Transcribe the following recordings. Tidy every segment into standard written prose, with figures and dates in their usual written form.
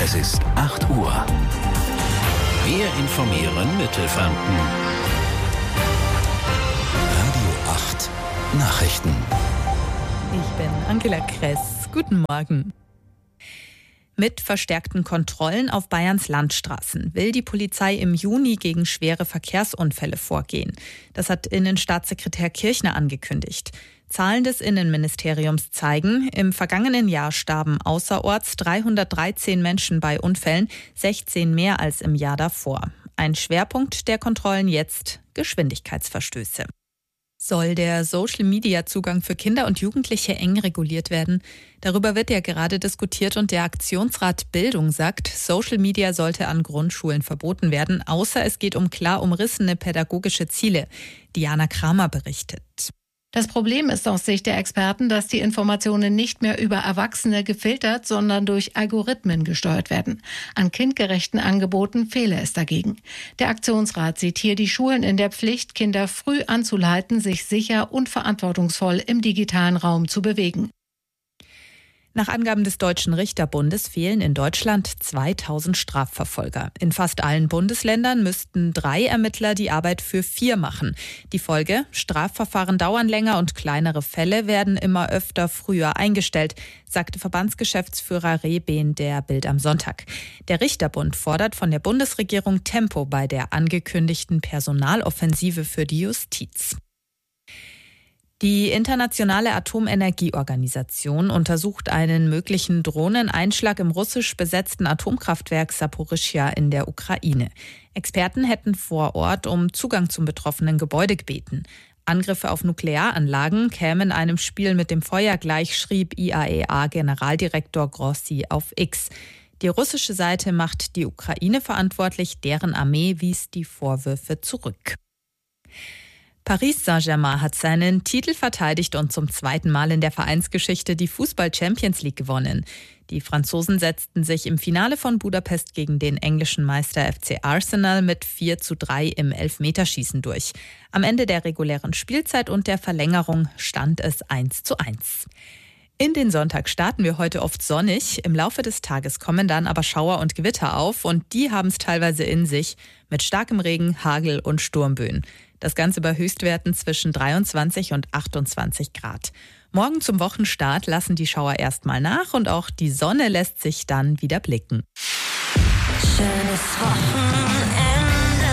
Es ist 8 Uhr. Wir informieren Mittelfranken. Radio 8 Nachrichten. Ich bin Angela Kress. Guten Morgen. Mit verstärkten Kontrollen auf Bayerns Landstraßen will die Polizei im Juni gegen schwere Verkehrsunfälle vorgehen. Das hat Innenstaatssekretär Kirchner angekündigt. Zahlen des Innenministeriums zeigen, im vergangenen Jahr starben außerorts 313 Menschen bei Unfällen, 16 mehr als im Jahr davor. Ein Schwerpunkt der Kontrollen jetzt: Geschwindigkeitsverstöße. Soll der Social-Media-Zugang für Kinder und Jugendliche eng reguliert werden? Darüber wird ja gerade diskutiert und der Aktionsrat Bildung sagt, Social Media sollte an Grundschulen verboten werden, außer es geht um klar umrissene pädagogische Ziele. Diana Kramer berichtet. Das Problem ist aus Sicht der Experten, dass die Informationen nicht mehr über Erwachsene gefiltert, sondern durch Algorithmen gesteuert werden. An kindgerechten Angeboten fehle es dagegen. Der Aktionsrat sieht hier die Schulen in der Pflicht, Kinder früh anzuleiten, sich sicher und verantwortungsvoll im digitalen Raum zu bewegen. Nach Angaben des Deutschen Richterbundes fehlen in Deutschland 2000 Strafverfolger. In fast allen Bundesländern müssten 3 Ermittler die Arbeit für 4 machen. Die Folge: Strafverfahren dauern länger und kleinere Fälle werden immer öfter früher eingestellt, sagte Verbandsgeschäftsführer Rehbehn der Bild am Sonntag. Der Richterbund fordert von der Bundesregierung Tempo bei der angekündigten Personaloffensive für die Justiz. Die Internationale Atomenergieorganisation untersucht einen möglichen Drohneneinschlag im russisch besetzten Atomkraftwerk Saporischschja in der Ukraine. Experten hätten vor Ort um Zugang zum betroffenen Gebäude gebeten. Angriffe auf Nuklearanlagen kämen einem Spiel mit dem Feuer gleich, schrieb IAEA-Generaldirektor Grossi auf X. Die russische Seite macht die Ukraine verantwortlich, deren Armee wies die Vorwürfe zurück. Paris Saint-Germain hat seinen Titel verteidigt und zum 2. Mal in der Vereinsgeschichte die Fußball-Champions League gewonnen. Die Franzosen setzten sich im Finale von Budapest gegen den englischen Meister FC Arsenal mit 4:3 im Elfmeterschießen durch. Am Ende der regulären Spielzeit und der Verlängerung stand es 1:1. In den Sonntag starten wir heute oft sonnig. Im Laufe des Tages kommen dann aber Schauer und Gewitter auf und die haben es teilweise in sich mit starkem Regen, Hagel und Sturmböen. Das Ganze bei Höchstwerten zwischen 23 und 28 Grad. Morgen zum Wochenstart lassen die Schauer erstmal nach und auch die Sonne lässt sich dann wieder blicken. Schönes Wochenende.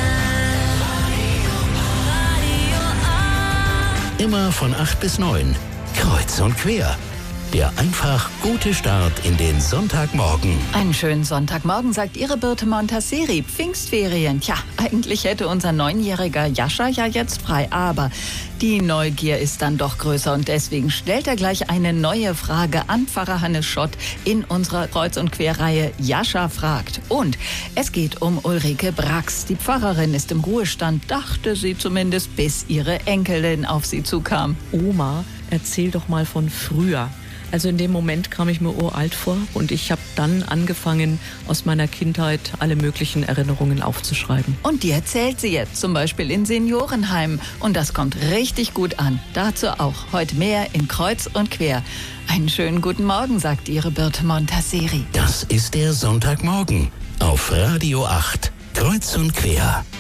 Immer von 8 bis 9. Kreuz und quer. Der einfach gute Start in den Sonntagmorgen. Einen schönen Sonntagmorgen, sagt Ihre Birte Montasseri. Pfingstferien. Tja, eigentlich hätte unser 9-jähriger Jascha ja jetzt frei. Aber die Neugier ist dann doch größer und deswegen stellt er gleich eine neue Frage an Pfarrer Hannes Schott in unserer Kreuz- und Querreihe Jascha fragt. Und es geht um Ulrike Brax. Die Pfarrerin ist im Ruhestand, dachte sie zumindest, bis ihre Enkelin auf sie zukam. Oma, erzähl doch mal von früher. Also in dem Moment kam ich mir uralt vor und ich habe dann angefangen, aus meiner Kindheit alle möglichen Erinnerungen aufzuschreiben. Und die erzählt sie jetzt, zum Beispiel in Seniorenheimen. Und das kommt richtig gut an. Dazu auch heute mehr in Kreuz und Quer. Einen schönen guten Morgen, sagt Ihre Birte Montasseri. Das ist der Sonntagmorgen auf Radio 8. Kreuz und quer.